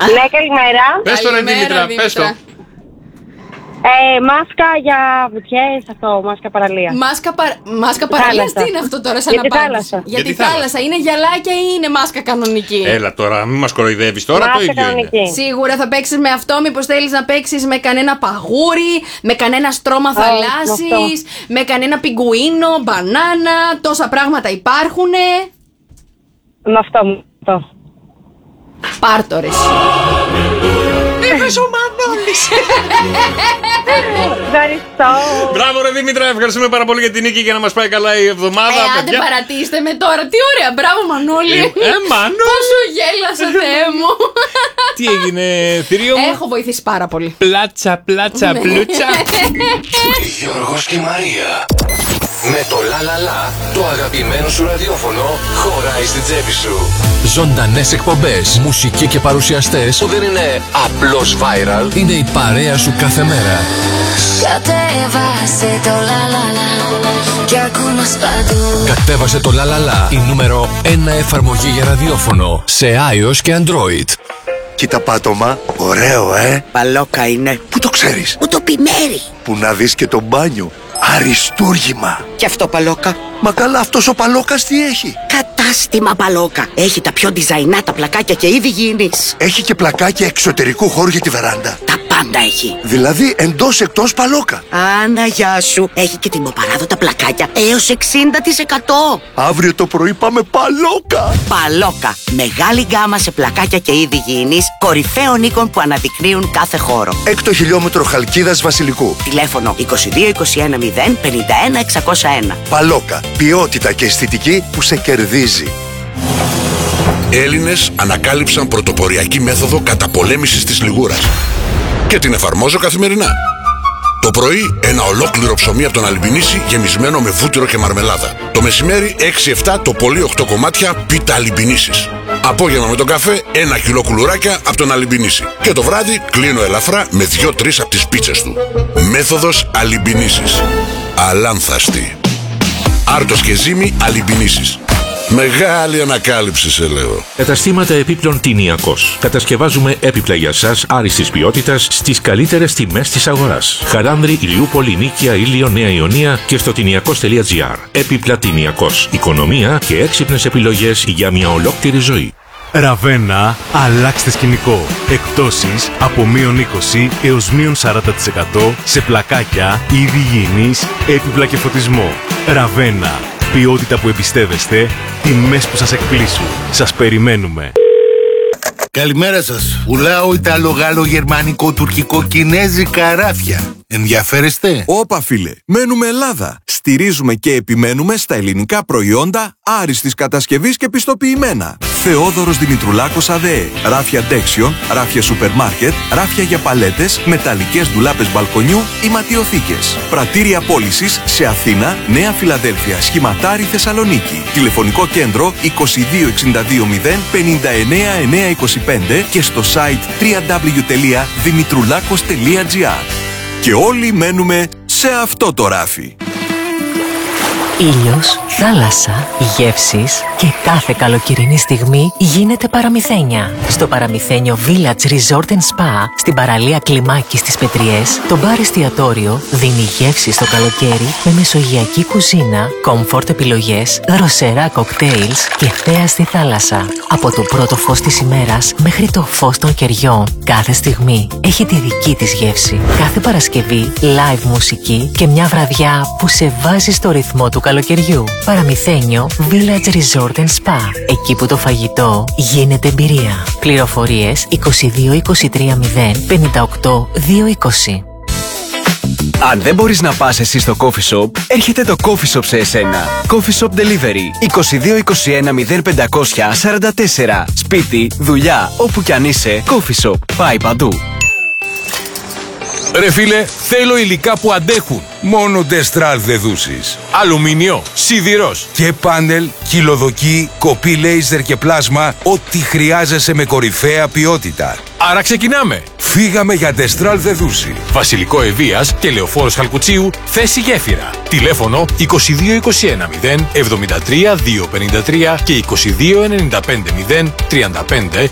Ναι, καλημέρα. Πες το ρε Δήμητρα, πες το. Μάσκα για βουτιές, αυτό, μάσκα παραλία. Μάσκα παραλία, τι είναι αυτό τώρα σαν απάντηση? Για τη θάλασσα. Είναι γυαλάκια ή είναι μάσκα κανονική? Έλα τώρα, μην μας κοροϊδεύεις τώρα, μάσκα το ίδιο κανονική είναι. Σίγουρα θα παίξεις με αυτό, μήπως θέλεις να παίξεις με κανένα παγούρι, με κανένα στρώμα θαλάσσης, με κανένα πιγκουίνο, μπανάνα, τόσα πράγματα υπάρχουνε. Με αυτό. Πάρτο ρε. Είπες ο Μανώλης. Ευχαριστώ. Μπράβο ρε Δήμητρα, ευχαριστούμε πάρα πολύ για την νίκη και να μας πάει καλά η εβδομάδα. Άντε παρατήστε με τώρα, τι ωραία, μπράβο Μανώλη. Μανώλη. Πόσο γέλασα Θεέ μου. Τι έγινε θηρίο μου? Έχω βοηθήσει πάρα πολύ. Πλάτσα, πλούτσα. Γιώργος και Μαρία. Με το λαλαλα, το αγαπημένο σου ραδιόφωνο χωράει στην τσέπη σου. Ζωντανές εκπομπές, μουσική και παρουσιαστές που δεν είναι απλώς viral, είναι η παρέα σου κάθε μέρα. Κατέβασε το λαλαλα και ακούμας παντού. Κατέβασε το λαλαλα, η νούμερο 1 εφαρμογή για ραδιόφωνο σε iOS και Android. Κοίτα πάτωμα, ωραίο Παλόκα είναι. Πού το ξέρεις? Που το πιμέρι. Που να δεις και το μπάνιο. Αριστούργημα. Και αυτό Παλόκα. Μα καλά, αυτός ο Παλόκας τι έχει? Κατάστημα Παλόκα. Έχει τα πιο διζαϊνάτα πλακάκια και είδη γήινης. Έχει και πλακάκια εξωτερικού χώρου για τη βεράντα. Τα πάντα έχει. Δηλαδή εντός εκτός Παλόκα. Άννα, γεια σου. Έχει και τιμοπαράδοτα πλακάκια έως 60%. Αύριο το πρωί πάμε Παλόκα. Παλόκα. Μεγάλη γκάμα σε πλακάκια και είδη γήινης, κορυφαίων οίκων που αναδεικνύουν κάθε χώρο. 6 χιλιόμετρο Χαλκίδας Βασιλικού. Τηλέφωνο 22 21 0 51 601. Παλόκα. Ποιότητα και αισθητική που σε κερδίζει. Έλληνες ανακάλυψαν πρωτοποριακή μέθοδο καταπολέμησης της λιγούρας και την εφαρμόζω καθημερινά. Το πρωί ένα ολόκληρο ψωμί από τον Αλιμπινίση γεμισμένο με βούτυρο και μαρμελάδα. Το μεσημέρι 6-7 το πολύ 8 κομμάτια πίτα Αλιμπινίσης. Απόγευμα με τον καφέ 1 κιλό κουλουράκια από τον Αλιμπινίση. Και το βράδυ κλείνω ελαφρά με 2-3 από τις πίτσες του. Μέθοδος Αλιμπινίσης. Αλάνθαστη. Άρτος και ζύμη Αλιμπινίσης. Μεγάλη ανακάλυψη σε λέω. Καταστήματα επίπλων Τηνιακός. Κατασκευάζουμε έπιπλα για σας άριστης ποιότητας στις καλύτερες τιμές της αγοράς. Χαράνδρη, Ηλιούπολη, Νίκαια, Ήλιο, Νέα Ιωνία και στο τηνιακός.gr. Έπιπλα Τηνιακός. Οικονομία και έξυπνες επιλογές για μια ολόκληρη ζωή. Ραβένα, αλλάξτε σκηνικό. Εκπτώσεις από -20 έως -40% σε πλακάκια, είδη γήινης, έπιπλα και φωτισμό. Ραβένα. Ποιότητα που εμπιστεύεστε, τιμές που σας εκπλήσουν. Σας περιμένουμε. Καλημέρα σας. Πουλάω Ιταλο-Γάλλο, Γερμανικό, Τουρκικό, Κινέζικα ράφια. Ενδιαφέρεστε? Όπα φίλε, μένουμε Ελλάδα. Στηρίζουμε και επιμένουμε στα ελληνικά προϊόντα άριστης κατασκευής και πιστοποιημένα. Θεόδωρος Δημητρουλάκος ΑΔΕ. Ράφια Ντέξιον, ράφια σούπερ μάρκετ, ράφια για παλέτες, μεταλλικές ντουλάπες μπαλκονιού ή ματιοθήκες. Πρατήρια πώλησης σε Αθήνα, Νέα Φιλαδέλφια, Σχηματάρι, Θεσσαλονίκη. Τηλεφωνικό κέντρο 22620 59925 και στο site www.dimitroulakos.gr. Και όλοι μένουμε σε αυτό το ράφι. Ήλιος, θάλασσα, γεύσεις και κάθε καλοκαιρινή στιγμή γίνεται παραμυθένια. Στο Παραμυθένιο Village Resort Spa, στην παραλία Κλιμάκη στις Πετριές, το μπαρ εστιατόριο δίνει γεύση στο καλοκαίρι με μεσογειακή κουζίνα, comfort επιλογές, δροσερά κοκτέιλς και θέα στη θάλασσα. Από το πρώτο φως της ημέρας μέχρι το φως των κεριών, κάθε στιγμή έχει τη δική της γεύση. Κάθε Παρασκευή, live μουσική και μια βραδιά που σε βάζει στο ρυθμό του καλοκαιριού. Παραμυθένιο Village Resort Spa. Εκεί που το φαγητό γίνεται εμπειρία. Πληροφορίες 22 23 0 58 220. Αν δεν μπορείς να πας εσύ στο coffee shop, έρχεται το coffee shop σε εσένα. Coffee shop delivery 22 21 0500 44. Σπίτι, δουλειά, όπου κι αν είσαι, coffee shop. Πάει παντού. Ρε φίλε, θέλω υλικά που αντέχουν. Μόνο Destral δεδούσεις. Αλουμίνιο, σιδηρός και πάνελ, κυλοδοκή, κοπή λέιζερ και πλάσμα, ό,τι χρειάζεσαι με κορυφαία ποιότητα. Άρα ξεκινάμε. Φύγαμε για Destral δεδούση. Βασιλικό Ευβοίας και Λεωφόρος Χαλκουτσίου, θέση γέφυρα. Τηλέφωνο 22 21 0 73 253 και 22 95 0 35